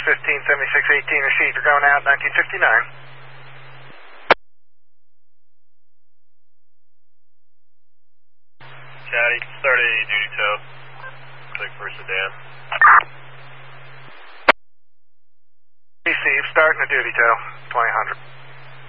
7618, receive. You're going out 1959. Chatty, start a duty tow. Click for sedan. Receive, starting a duty tow, 2000.